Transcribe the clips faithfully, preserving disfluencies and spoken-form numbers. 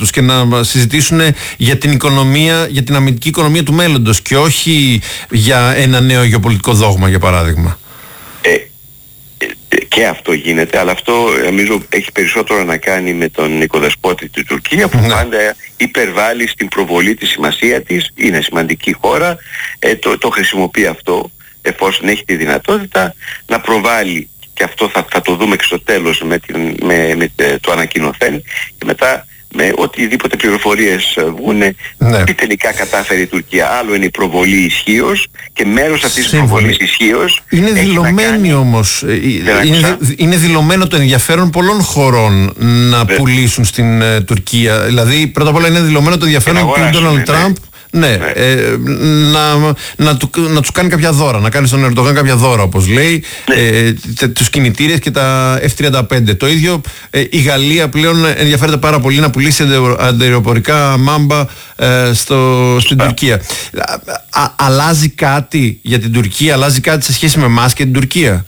τους και να συζητήσουν για την οικονομία, για την αμυντική οικονομία του μέλλοντος και όχι για ένα νέο γεωπολιτικό δόγμα, για παράδειγμα. Ε, και αυτό γίνεται, αλλά αυτό νομίζω έχει περισσότερο να κάνει με τον οικοδεσπότη της Τουρκία, που ναι. πάντα υπερβάλλει στην προβολή τη σημασία της, είναι σημαντική χώρα, ε, το, το χρησιμοποιεί αυτό εφόσον έχει τη δυνατότητα να προβάλλει, και αυτό θα, θα το δούμε και στο τέλος με, την, με, με το ανακοινωθέν, και μετά με οτιδήποτε πληροφορίες βγούνε, ναι. τι τελικά κατάφερε η Τουρκία. Άλλο είναι η προβολή ισχύως, και μέρος αυτής της προβολής ισχύως είναι δηλωμένη κάνει... όμως είναι, είναι δηλωμένο το ενδιαφέρον πολλών χωρών να Δε... πουλήσουν στην uh, Τουρκία. Δηλαδή πρώτα απ' όλα είναι δηλωμένο το ενδιαφέρον του Ντόναλντ Τραμπ, ναι, ναι. Ε, να, να, του, να τους κάνει κάποια δώρα, να κάνει στον Ερντογάν κάποια δώρα, όπως λέει, ναι. ε, τε, τους κινητήρες και τα εφ τριάντα πέντε. Το ίδιο ε, η Γαλλία πλέον ενδιαφέρεται πάρα πολύ να πουλήσει αντιεροπορικά μάμπα ε, στο, στην Τουρκία. Α, α, αλλάζει κάτι για την Τουρκία, αλλάζει κάτι σε σχέση με εμάς και την Τουρκία?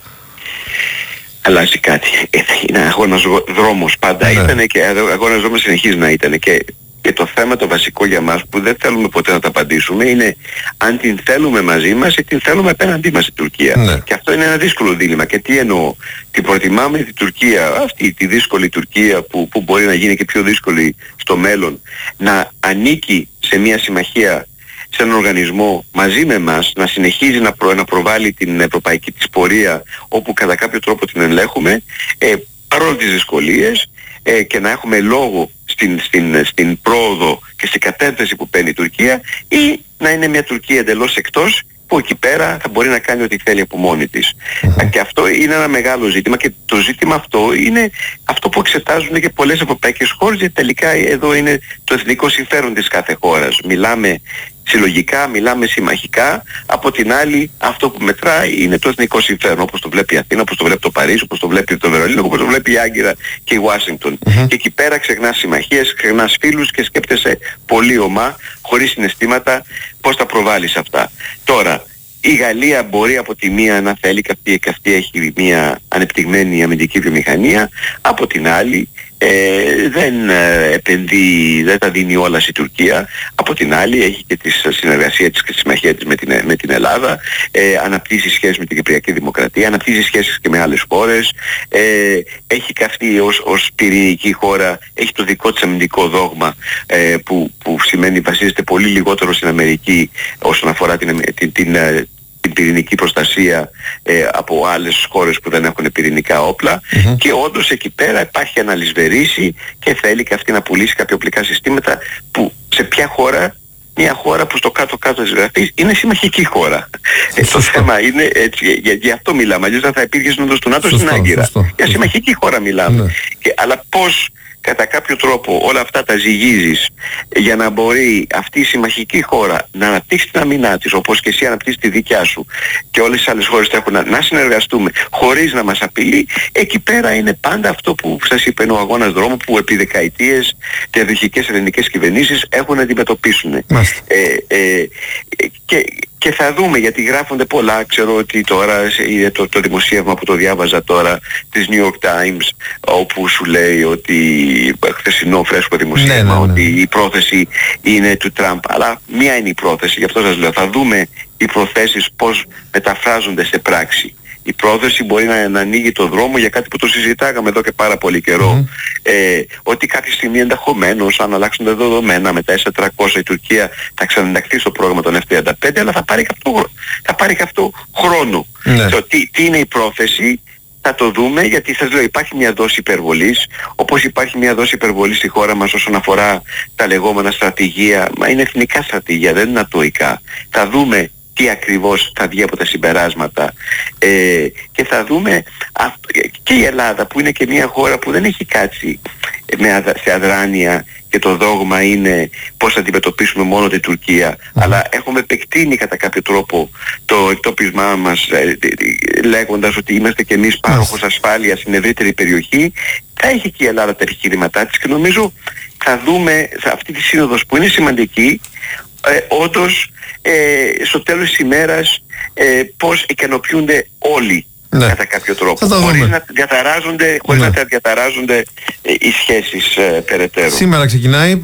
Αλλάζει κάτι. Είναι αγώνας δρόμος πάντα, ναι. ήταν, και αγώνας δρόμος συνεχίζει να ήταν, και Και το θέμα το βασικό για μας, που δεν θέλουμε ποτέ να τα απαντήσουμε, είναι αν την θέλουμε μαζί μας ή την θέλουμε απέναντί μας η Τουρκία. Ναι. Και αυτό είναι ένα δύσκολο δίλημμα. Και τι εννοώ? Την προτιμάμε την Τουρκία, αυτή τη δύσκολη Τουρκία που, που μπορεί να γίνει και πιο δύσκολη στο μέλλον, να ανήκει σε μια συμμαχία, σε έναν οργανισμό μαζί με εμάς, να συνεχίζει να, προ, να προβάλλει την ευρωπαϊκή της πορεία, όπου κατά κάποιο τρόπο την ελέγχουμε, ε, παρόλο τις δυσκολίες, ε, και να έχουμε λόγο στην, στην, στην πρόοδο και στην κατεύθυνση που παίρνει η Τουρκία, ή να είναι μια Τουρκία εντελώς εκτός, που εκεί πέρα θα μπορεί να κάνει ό,τι θέλει από μόνη της. Mm-hmm. Και αυτό είναι ένα μεγάλο ζήτημα, και το ζήτημα αυτό είναι αυτό που εξετάζουν και πολλές ευρωπαϊκές χώρες, γιατί τελικά εδώ είναι το εθνικό συμφέρον της κάθε χώρας. Μιλάμε συλλογικά, μιλάμε συμμαχικά. Από την άλλη, αυτό που μετράει είναι το εθνικό συμφέρον, όπως το βλέπει η Αθήνα, όπως το βλέπει το Παρίσι, όπως το βλέπει το Βερολίνο, όπως το βλέπει η Άγκυρα και η Ουάσιγκτον. Mm-hmm. Και εκεί πέρα ξεχνάς συμμαχίες, ξεχνάς φίλους και σκέπτεσαι πολύ ομά, χωρίς συναισθήματα, πώς θα προβάλλεις αυτά. Τώρα, η Γαλλία μπορεί από τη μία να θέλει, και αυτή έχει μια ανεπτυγμένη αμυντική βιομηχανία, από την άλλη ε, δεν ε, επενδύει, δεν τα δίνει όλα στη Τουρκία. Από την άλλη έχει και τη συνεργασία της και τη συμμαχία της με την, με την Ελλάδα, ε, αναπτύσσει σχέσεις με την Κυπριακή Δημοκρατία, αναπτύσσει σχέσεις και με άλλες χώρες, ε, έχει καυτεί ως, ως πυρηνική χώρα, έχει το δικό της αμυντικό δόγμα, ε, που, που σημαίνει βασίζεται πολύ λιγότερο στην Αμερική όσον αφορά την, την, την, την πυρηνική προστασία ε, από άλλες χώρες που δεν έχουν πυρηνικά όπλα, mm-hmm. και όντως εκεί πέρα υπάρχει αναλυσβερήσει και θέλει και αυτή να πουλήσει κάποια οπλικά συστήματα, που σε ποια χώρα? Μια χώρα που στο κάτω-κάτω της γραφής είναι συμμαχική χώρα. Ε, το θέμα είναι έτσι, για, για αυτό μιλάμε, αλλιώς δεν θα υπήρχε συνόδος του ΝΑΤΟ στην Άγκυρα. Σωστό. Για συμμαχική χώρα μιλάμε. Ναι. Και, αλλά πώς κατά κάποιο τρόπο όλα αυτά τα ζυγίζεις για να μπορεί αυτή η συμμαχική χώρα να αναπτύξει την αμυνά της, όπως και εσύ αναπτύξεις τη δικιά σου, και όλες τις άλλες χώρες θα έχουν να, να συνεργαστούμε χωρίς να μας απειλεί? Εκεί πέρα είναι πάντα αυτό που σας είπε, ο αγώνας δρόμου, που επί δεκαετίες διαδοχικές ελληνικές κυβερνήσεις έχουν να αντιμετωπίσουν. Ε, ε, και, και θα δούμε, γιατί γράφονται πολλά. Ξέρω ότι τώρα είναι το, το δημοσίευμα που το διάβαζα τώρα της New York Times, όπου σου λέει ότι, χθεσινό φρέσκο δημοσίευμα, ναι, ναι, ναι. ότι η πρόθεση είναι του Τραμπ. Αλλά μία είναι η πρόθεση, γι' αυτό σας λέω. Θα δούμε οι προθέσεις πώς μεταφράζονται σε πράξη. Η πρόθεση μπορεί να, να ανοίγει το δρόμο για κάτι που το συζητάγαμε εδώ και πάρα πολύ καιρό. Mm. Ε, ότι κάποια στιγμή ενδεχομένως, αν αλλάξουν τα δεδομένα με τα ες τετρακόσια, η Τουρκία θα ξαναενταχθεί στο πρόγραμμα των εφ τριάντα πέντε, αλλά θα πάρει και αυτό, θα πάρει και αυτό χρόνο. Mm. So, τι, τι είναι η πρόθεση? Θα το δούμε, γιατί σας λέω υπάρχει μια δόση υπερβολής, όπως υπάρχει μια δόση υπερβολής στη χώρα μας όσον αφορά τα λεγόμενα στρατηγία, μα είναι εθνικά στρατηγία, δεν είναι ατοικά. Θα δούμε τι ακριβώς θα βγει από τα συμπεράσματα, ε, και θα δούμε α, και η Ελλάδα, που είναι και μια χώρα που δεν έχει κάτσει με, σε αδράνεια, και το δόγμα είναι πώς θα αντιμετωπίσουμε μόνο την Τουρκία, mm. αλλά έχουμε επεκτείνει κατά κάποιο τρόπο το εκτόπισμά μας, ε, λέγοντας ότι είμαστε και εμείς πάροχος mm. ασφάλειας στην ευρύτερη περιοχή. Θα έχει και η Ελλάδα τα επιχειρηματά της, και νομίζω θα δούμε σε αυτή τη σύνοδος, που είναι σημαντική, ε, όντως ε, στο τέλος της ημέρας ε, πώς ικανοποιούνται όλοι, ναι. κατά κάποιο τρόπο, χωρίς να διαταράζονται, χωρίς ναι. να διαταράζονται ε, οι σχέσεις ε, περαιτέρω. Σήμερα ξεκινάει